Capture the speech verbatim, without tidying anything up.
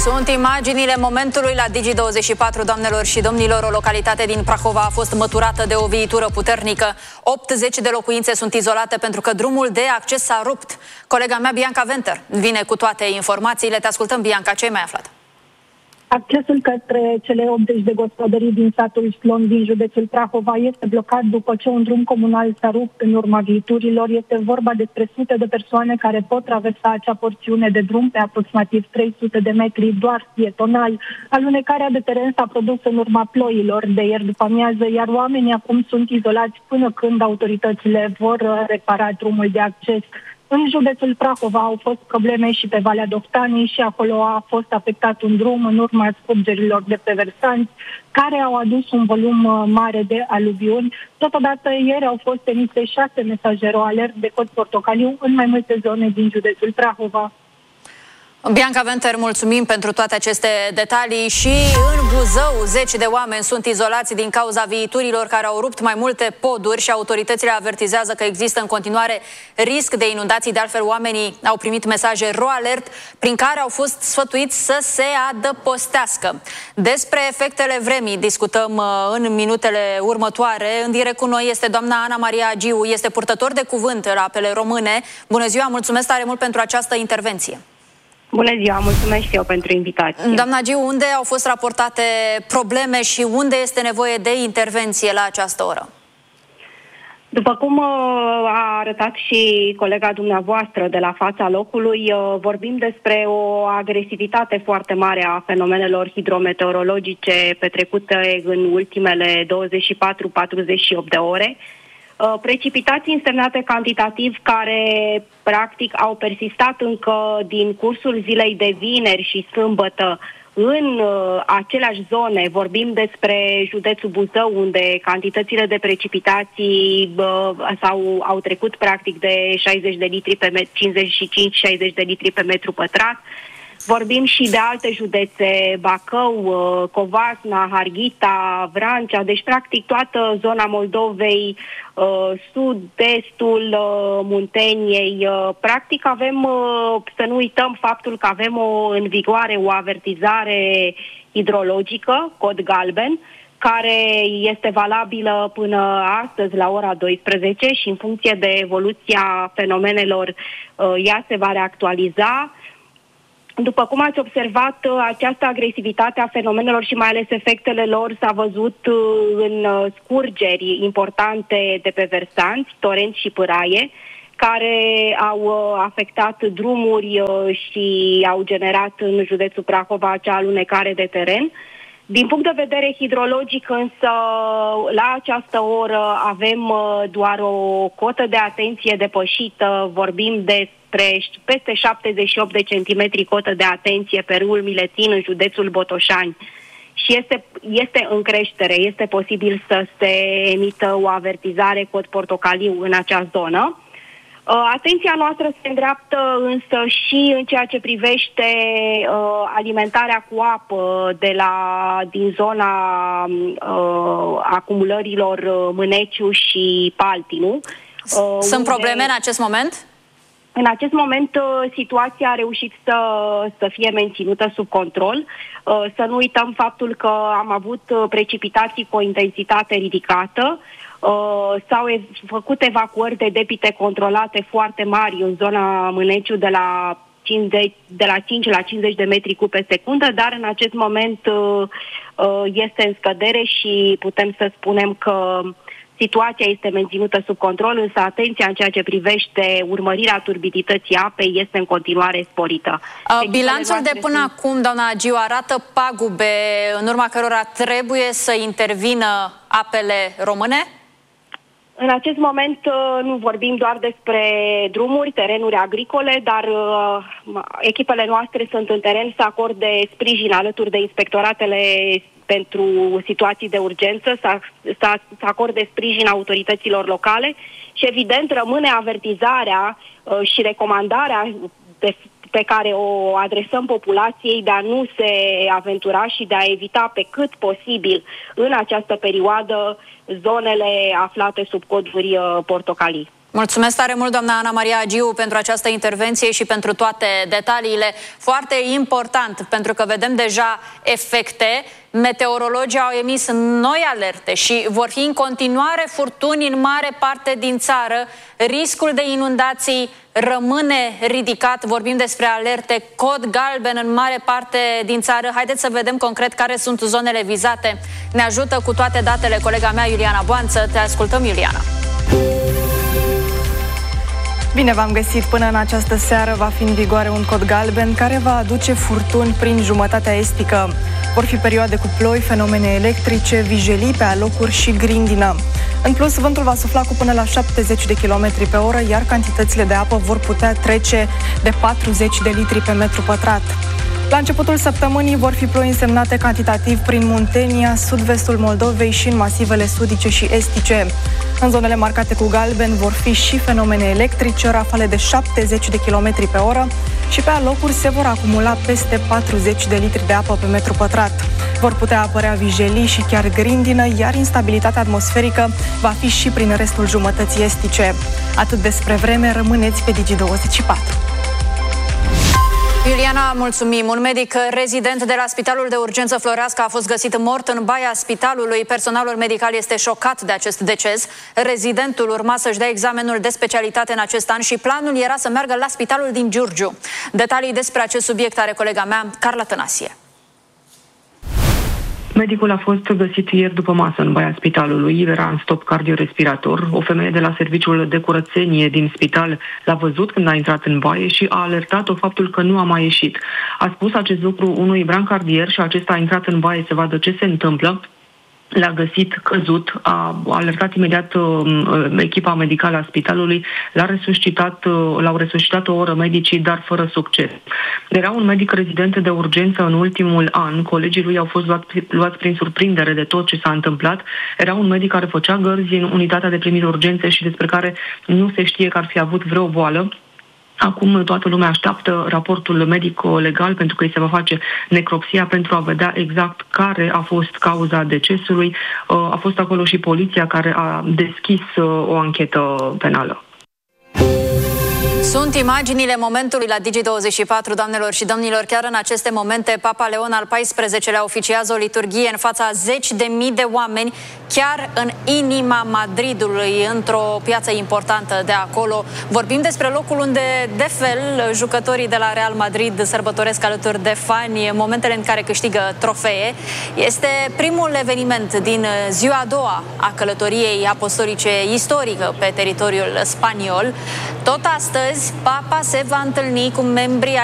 Sunt imaginile momentului la Digi douăzeci și patru, doamnelor și domnilor. O localitate din Prahova a fost măturată de o viitură puternică. optzeci de locuințe sunt izolate pentru că drumul de acces s-a rupt. Colega mea, Bianca Venter, vine cu toate informațiile. Te ascultăm, Bianca, ce ai mai aflat? Accesul către cele optzeci de gospodării din satul Slon din județul Prahova este blocat după ce un drum comunal s-a rupt în urma viiturilor. Este vorba despre sute de persoane care pot traversa acea porțiune de drum pe aproximativ trei sute de metri doar pietonal. Alunecarea de teren s-a produs în urma ploilor de ieri după amiază, iar oamenii acum sunt izolați până când autoritățile vor repara drumul de acces. În județul Prahova au fost probleme și pe Valea Doftanii și acolo a fost afectat un drum în urma scurgerilor de pe versanți care au adus un volum mare de aluviuni. Totodată ieri au fost emise șase mesaje ro-alert de cod portocaliu în mai multe zone din județul Prahova. Bianca Venter, mulțumim pentru toate aceste detalii. Și în Buzău, zeci de oameni sunt izolați din cauza viiturilor care au rupt mai multe poduri și autoritățile avertizează că există în continuare risc de inundații. De altfel, oamenii au primit mesaje ro-alert prin care au fost sfătuiți să se adăpostească. Despre efectele vremii discutăm în minutele următoare. În direct cu noi este doamna Ana Maria Agiu, este purtător de cuvânt la Apele Române. Bună ziua, mulțumesc tare mult pentru această intervenție. Bună ziua, mulțumesc și eu pentru invitație. Doamna Giu, unde au fost raportate probleme și unde este nevoie de intervenție la această oră? După cum a arătat și colega dumneavoastră de la fața locului, vorbim despre o agresivitate foarte mare a fenomenelor hidrometeorologice petrecute în ultimele douăzeci și patru patruzeci și opt de ore. Precipitații însemnate cantitativ care practic au persistat încă din cursul zilei de vineri și sâmbătă în uh, aceleași zone. Vorbim despre județul Buzău, unde cantitățile de precipitații uh, s-au, au trecut practic de șaizeci de litri pe metru, cincizeci și cinci șaizeci de litri pe metru pătrat. Vorbim și de alte județe, Bacău, Covasna, Harghita, Vrancea, deci practic toată zona Moldovei, sud-estul Munteniei. Practic avem, să nu uităm faptul că avem o, în vigoare o avertizare hidrologică, cod galben, care este valabilă până astăzi la ora douăsprezece și în funcție de evoluția fenomenelor ea se va reactualiza. După cum ați observat, această agresivitate a fenomenelor și mai ales efectele lor s-a văzut în scurgeri importante de pe versanți, torenți și pâraie, care au afectat drumuri și au generat în județul Prahova acea alunecare de teren. Din punct de vedere hidrologic, însă, la această oră avem doar o cotă de atenție depășită, vorbim de peste șaptezeci și opt de centimetri cotă de atenție pe râul Miletin în județul Botoșani și este, este în creștere, este posibil să se emită o avertizare cod portocaliu în acea zonă. Uh, atenția noastră se îndreaptă însă și în ceea ce privește uh, alimentarea cu apă de la, din zona uh, acumulărilor Mâneciu și Paltinu. Uh, Sunt probleme în acest moment? În acest moment, situația a reușit să, să fie menținută sub control. Să nu uităm faptul că am avut precipitații cu o intensitate ridicată. S-au făcut evacuări de debite controlate foarte mari în zona Mâneciu de la cincizeci, de la cinci la cincizeci de metri cub pe secundă, dar în acest moment este în scădere și putem să spunem că situația este menținută sub control, însă atenția în ceea ce privește urmărirea turbidității apei este în continuare sporită. Uh, bilanțul de până sunt... acum, doamna Agiu, arată pagube în urma cărora trebuie să intervină Apele Române? În acest moment nu vorbim doar despre drumuri, terenuri agricole, dar uh, echipele noastre sunt în teren să acorde sprijin alături de inspectoratele pentru situații de urgență, să, să, să acorde sprijin autorităților locale și, evident, rămâne avertizarea uh, și recomandarea de, pe care o adresăm populației de a nu se aventura și de a evita pe cât posibil în această perioadă zonele aflate sub coduri uh, portocalii. Mulțumesc tare mult, doamna Ana Maria Agiu, pentru această intervenție și pentru toate detaliile. Foarte important, pentru că vedem deja efecte. Meteorologii au emis noi alerte și vor fi în continuare furtuni în mare parte din țară. Riscul de inundații rămâne ridicat. Vorbim despre alerte cod galben în mare parte din țară. Haideți să vedem concret care sunt zonele vizate. Ne ajută cu toate datele colega mea, Iuliana Boanță. Te ascultăm, Iuliana. Bine v-am găsit! Până în această seară va fi în vigoare un cod galben care va aduce furtuni prin jumătatea estică. Vor fi perioade cu ploi, fenomene electrice, vijelii pe alocuri și grindină. În plus, vântul va sufla cu până la șaptezeci de kilometri pe oră, iar cantitățile de apă vor putea trece de patruzeci de litri pe metru pătrat. La începutul săptămânii vor fi ploi însemnate cantitativ prin Muntenia, sud-vestul Moldovei și în masivele sudice și estice. În zonele marcate cu galben vor fi și fenomene electrice, rafale de șaptezeci de kilometri pe oră și pe alocuri se vor acumula peste patruzeci de litri de apă pe metru pătrat. Vor putea apărea vijelii și chiar grindină, iar instabilitatea atmosferică va fi și prin restul jumătății estice. Atât despre vreme, rămâneți pe Digi douăzeci și patru. Iuliana, mulțumim. Un medic rezident de la Spitalul de Urgență Floreasca a fost găsit mort în baia spitalului. Personalul medical este șocat de acest deces. Rezidentul urma să-și dea examenul de specialitate în acest an și planul era să meargă la spitalul din Giurgiu. Detalii despre acest subiect are colega mea, Carla Tănasie. Medicul a fost găsit ieri după masă în baia spitalului, era în stop cardiorespirator. O femeie de la serviciul de curățenie din spital l-a văzut când a intrat în baie și a alertat-o faptul că nu a mai ieșit. A spus acest lucru unui brancardier și acesta a intrat în baie să vadă ce se întâmplă. L-a găsit căzut, a alertat imediat uh, echipa medicală a spitalului, l-a resuscitat, uh, l-au resuscitat o oră medicii, dar fără succes. Era un medic rezident de urgență în ultimul an, colegii lui au fost luat, luați prin surprindere de tot ce s-a întâmplat. Era un medic care făcea gărzi în unitatea de primiri urgențe și despre care nu se știe că ar fi avut vreo boală. Acum toată lumea așteaptă raportul medico-legal pentru că îi se va face necropsia pentru a vedea exact care a fost cauza decesului. A fost acolo și poliția care a deschis o anchetă penală. Sunt imaginile momentului la Digi douăzeci și patru, doamnelor și domnilor. Chiar în aceste momente, Papa Leon al paisprezecelea oficiază o liturghie în fața zeci de mii de oameni, chiar în inima Madridului, într-o piață importantă de acolo. Vorbim despre locul unde, de fel, jucătorii de la Real Madrid sărbătoresc alături de fani momentele în care câștigă trofee. Este primul eveniment din ziua a doua a călătoriei apostolice istorică pe teritoriul spaniol. Tot astăzi, Papa se va întâlni cu membrii